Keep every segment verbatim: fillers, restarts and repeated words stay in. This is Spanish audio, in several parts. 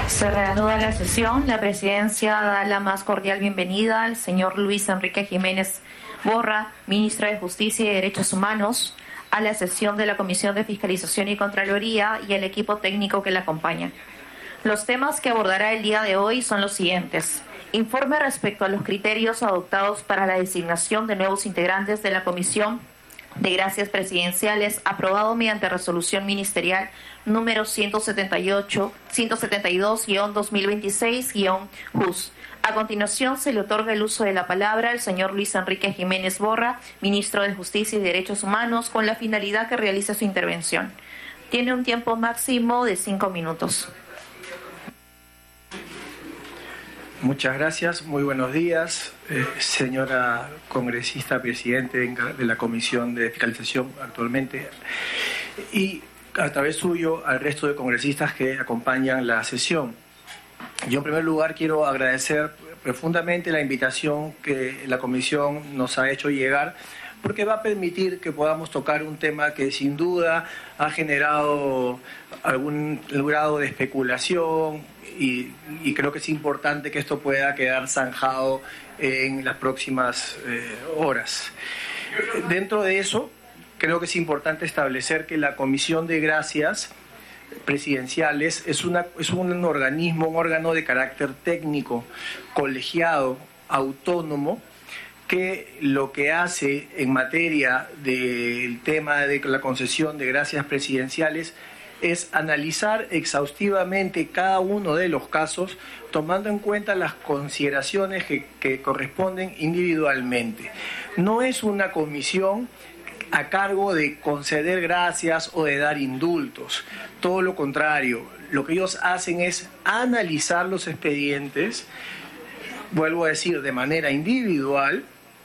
Se reanuda la sesión. La presidencia da la más cordial bienvenida al señor Luis Enrique Jiménez Borra, ministro de Justicia y Derechos Humanos, a la sesión de la Comisión de Fiscalización y Contraloría y el equipo técnico que la acompaña. Los temas que abordará el día de hoy son los siguientes. Informe respecto a los criterios adoptados para la designación de nuevos integrantes de la Comisión de Gracias Presidenciales, aprobado mediante resolución ministerial número ciento setenta y ocho, ciento setenta y dos guión dos mil veintiséis guión J U S. A continuación se le otorga el uso de la palabra al señor Luis Enrique Jiménez Borra, ministro de Justicia y Derechos Humanos, con la finalidad que realice su intervención. Tiene un tiempo máximo de cinco minutos. Muchas gracias, muy buenos días, eh, señora congresista, presidente de la Comisión de Fiscalización actualmente, y a través suyo al resto de congresistas que acompañan la sesión. Yo en primer lugar quiero agradecer profundamente la invitación que la Comisión nos ha hecho llegar, porque va a permitir que podamos tocar un tema que sin duda ha generado algún grado de especulación y, y creo que es importante que esto pueda quedar zanjado en las próximas eh, horas. Dentro de eso, creo que es importante establecer que la Comisión de Gracias Presidenciales es, una, es un organismo, un órgano de carácter técnico, colegiado, autónomo, que lo que hace en materia del tema de la concesión de gracias presidenciales es analizar exhaustivamente cada uno de los casos, tomando en cuenta las consideraciones que, que corresponden individualmente. No es una comisión a cargo de conceder gracias o de dar indultos. Todo lo contrario, lo que ellos hacen es analizar los expedientes, vuelvo a decir, de manera individual,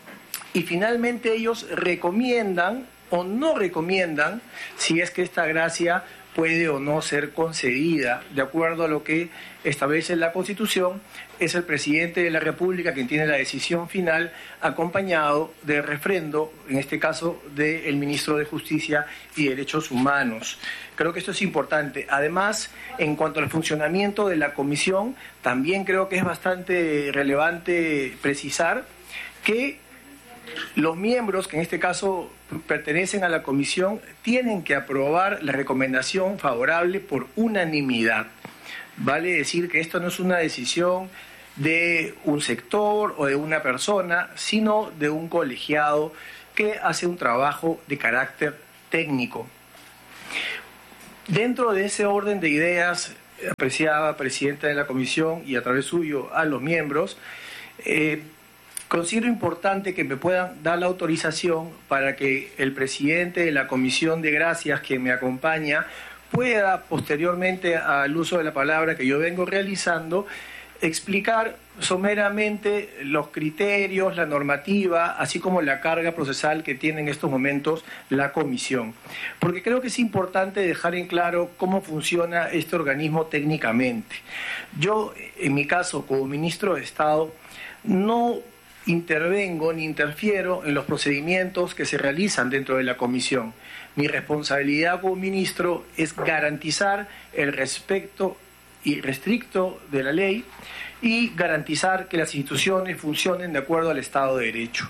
y finalmente ellos recomiendan o no recomiendan si es que esta gracia puede o no ser concedida. De acuerdo a lo que establece la Constitución, es el presidente de la República quien tiene la decisión final, acompañado del refrendo, en este caso del ministro de Justicia y Derechos Humanos. Creo que esto es importante. Además, en cuanto al funcionamiento de la comisión, también creo que es bastante relevante precisar que los miembros, que en este caso pertenecen a la comisión, tienen que aprobar la recomendación favorable por unanimidad. Vale decir que esto no es una decisión de un sector o de una persona, sino de un colegiado que hace un trabajo de carácter técnico. Dentro de ese orden de ideas, apreciada presidenta de la comisión y a través suyo a los miembros, eh, considero importante que me puedan dar la autorización para que el presidente de la Comisión de Gracias, que me acompaña, pueda, posteriormente al uso de la palabra que yo vengo realizando, explicar someramente los criterios, la normativa, así como la carga procesal que tiene en estos momentos la comisión. Porque creo que es importante dejar en claro cómo funciona este organismo técnicamente. Yo, en mi caso, como ministro de Estado, no intervengo ni interfiero en los procedimientos que se realizan dentro de la comisión. Mi responsabilidad como ministro es garantizar el respeto irrestricto de la ley y garantizar que las instituciones funcionen de acuerdo al Estado de Derecho.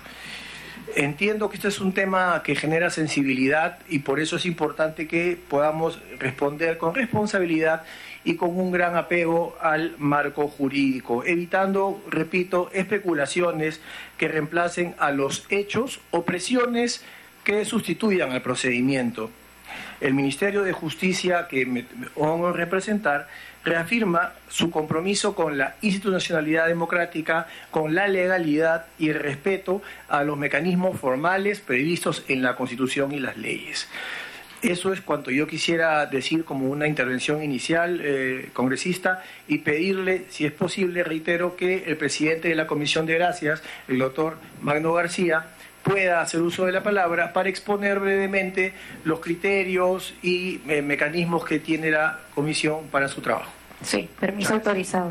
Entiendo que este es un tema que genera sensibilidad y por eso es importante que podamos responder con responsabilidad y con un gran apego al marco jurídico, evitando, repito, especulaciones que reemplacen a los hechos o presiones que sustituyan al procedimiento. El Ministerio de Justicia, que me honro representar, reafirma su compromiso con la institucionalidad democrática, con la legalidad y el respeto a los mecanismos formales previstos en la Constitución y las leyes. Eso es cuanto yo quisiera decir como una intervención inicial, eh, congresista, y pedirle, si es posible, reitero, que el presidente de la Comisión de Gracias, el doctor Magno García, pueda hacer uso de la palabra para exponer brevemente los criterios y eh, mecanismos que tiene la comisión para su trabajo. Sí, permiso autorizado.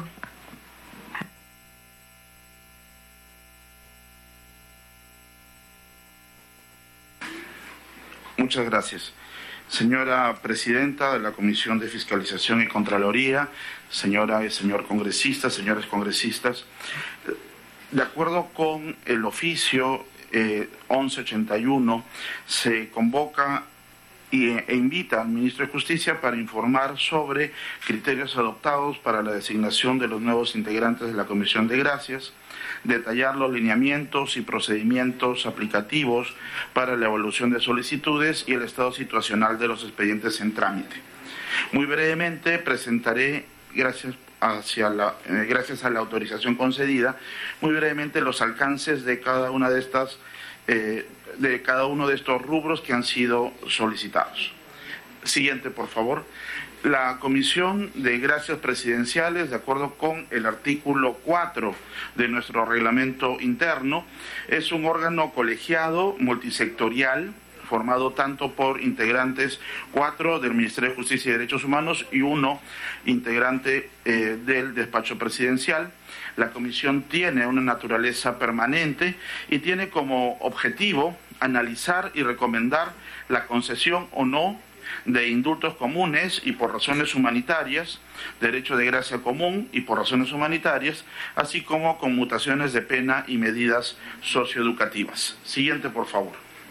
Muchas gracias. Señora Presidenta de la Comisión de Fiscalización y Contraloría, señora y señor congresistas, señores congresistas, de acuerdo con el oficio eh, once ochenta y uno, se convoca y, e invita al Ministro de Justicia para informar sobre criterios adoptados para la designación de los nuevos integrantes de la Comisión de Gracias, detallar los lineamientos y procedimientos aplicativos para la evaluación de solicitudes y el estado situacional de los expedientes en trámite. Muy brevemente presentaré, gracias, hacia la, eh, gracias a la autorización concedida, muy brevemente los alcances de cada una de estas, eh, de cada uno de estos rubros que han sido solicitados. Siguiente, por favor. La Comisión de Gracias Presidenciales, de acuerdo con el artículo cuatro de nuestro reglamento interno, es un órgano colegiado multisectorial formado tanto por integrantes, cuatro del Ministerio de Justicia y Derechos Humanos y uno integrante eh, del despacho presidencial. La comisión tiene una naturaleza permanente y tiene como objetivo analizar y recomendar la concesión o no de indultos comunes y por razones humanitarias, derecho de gracia común y por razones humanitarias, así como conmutaciones de pena y medidas socioeducativas. Siguiente, por favor.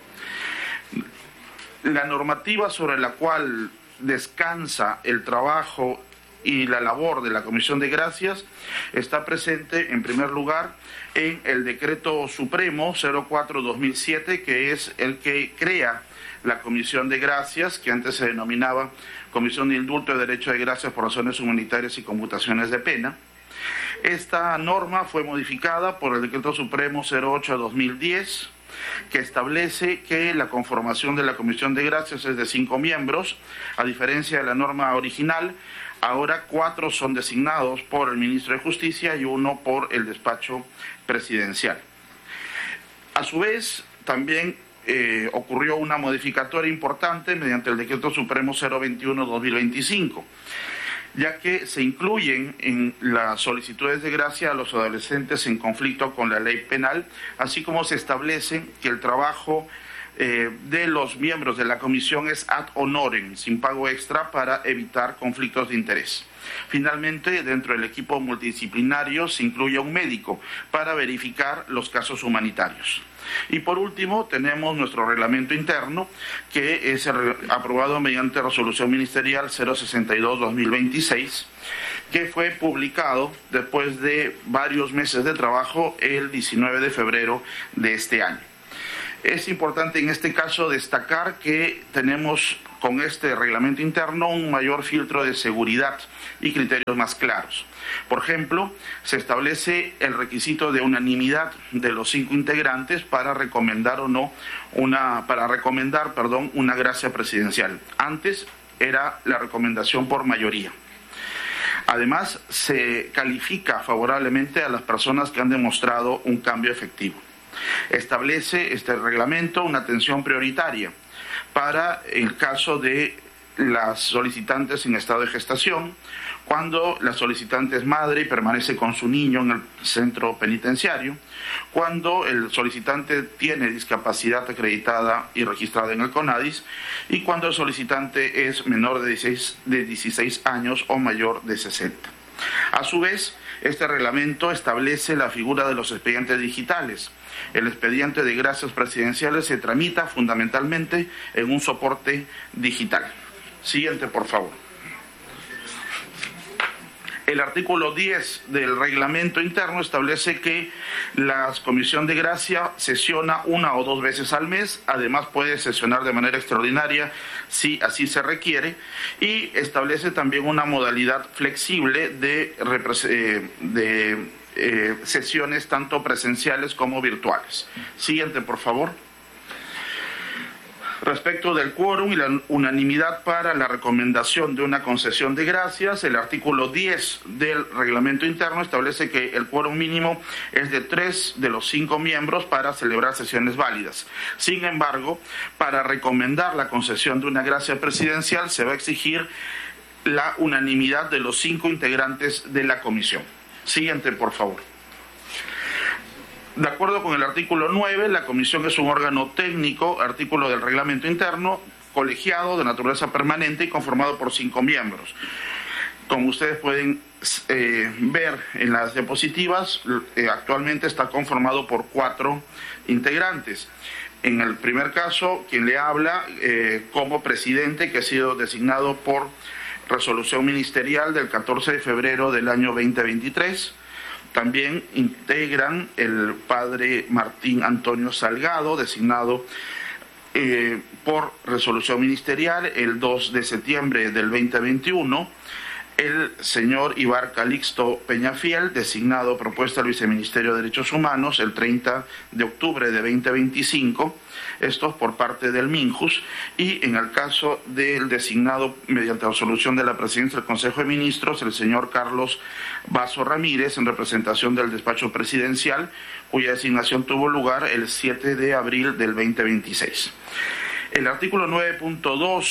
La normativa sobre la cual descansa el trabajo y la labor de la Comisión de Gracias está presente, en primer lugar, en el Decreto Supremo cero cuatro guión dos mil siete, que es el que crea la Comisión de Gracias, que antes se denominaba Comisión de Indulto de Derecho de Gracias por Razones Humanitarias y Conmutaciones de Pena. Esta norma fue modificada por el Decreto Supremo cero ocho guión dos mil diez, que establece que la conformación de la Comisión de Gracias es de cinco miembros, a diferencia de la norma original. Ahora cuatro son designados por el Ministro de Justicia y uno por el despacho presidencial. A su vez, también eh, ocurrió una modificatoria importante mediante el Decreto Supremo cero veintiuno guión dos mil veinticinco, ya que se incluyen en las solicitudes de gracia a los adolescentes en conflicto con la ley penal, así como se establece que el trabajo Eh, de los miembros de la comisión es ad honorem, sin pago extra, para evitar conflictos de interés. Finalmente, dentro del equipo multidisciplinario se incluye un médico para verificar los casos humanitarios. Y por último, tenemos nuestro reglamento interno, que es aprobado mediante resolución ministerial cero sesenta y dos guión dos mil veintiséis, que fue publicado después de varios meses de trabajo el diecinueve de febrero de este año. Es importante en este caso destacar que tenemos con este reglamento interno un mayor filtro de seguridad y criterios más claros. Por ejemplo, se establece el requisito de unanimidad de los cinco integrantes para recomendar o no una para recomendar, perdón, una gracia presidencial. Antes era la recomendación por mayoría. Además, se califica favorablemente a las personas que han demostrado un cambio efectivo. Establece este reglamento una atención prioritaria para el caso de las solicitantes en estado de gestación, cuando la solicitante es madre y permanece con su niño en el centro penitenciario, cuando el solicitante tiene discapacidad acreditada y registrada en el CONADIS y cuando el solicitante es menor de dieciséis, de dieciséis años o mayor de sesenta. A su vez, este reglamento establece la figura de los expedientes digitales. El expediente de gracias presidenciales se tramita fundamentalmente en un soporte digital. Siguiente, por favor. El artículo diez del reglamento interno establece que la comisión de gracia sesiona una o dos veces al mes, además puede sesionar de manera extraordinaria si así se requiere, y establece también una modalidad flexible de, de, de eh, sesiones tanto presenciales como virtuales. Siguiente, por favor. Respecto del quórum y la unanimidad para la recomendación de una concesión de gracias, el artículo diez del reglamento interno establece que el quórum mínimo es de tres de los cinco miembros para celebrar sesiones válidas. Sin embargo, para recomendar la concesión de una gracia presidencial se va a exigir la unanimidad de los cinco integrantes de la comisión. Siguiente, por favor. De acuerdo con el artículo nueve, la comisión es un órgano técnico, artículo del reglamento interno, colegiado de naturaleza permanente y conformado por cinco miembros. Como ustedes pueden eh, ver en las diapositivas, eh, actualmente está conformado por cuatro integrantes. En el primer caso, quien le habla eh, como presidente, que ha sido designado por resolución ministerial del catorce de febrero del año veinte veintitrés. También integran el padre Martín Antonio Salgado, designado eh, por resolución ministerial el dos de septiembre del veinte veintiuno. El señor Ibar Calixto Peñafiel, designado propuesta al Viceministerio de Derechos Humanos el treinta de octubre de veinte veinticinco, esto por parte del MINJUS, y en el caso del designado mediante resolución de la Presidencia del Consejo de Ministros, el señor Carlos Vaso Ramírez, en representación del despacho presidencial, cuya designación tuvo lugar el siete de abril del veinte veintiséis. El artículo nueve punto dos